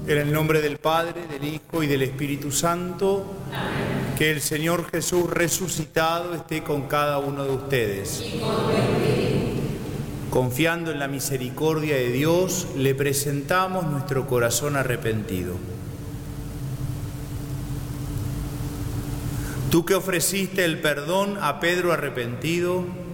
En el nombre del Padre, del Hijo y del Espíritu Santo. Amén. Que el Señor Jesús resucitado esté con cada uno de ustedes. Y con tu espíritu. Confiando en la misericordia de Dios, le presentamos nuestro corazón arrepentido. Tú que ofreciste el perdón a Pedro arrepentido,